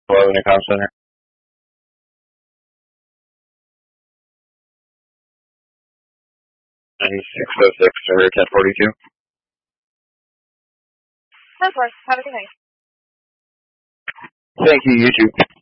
Hello, Intercom Center. 9606 or 1042. Of course. Have a good night. Thank you, you too.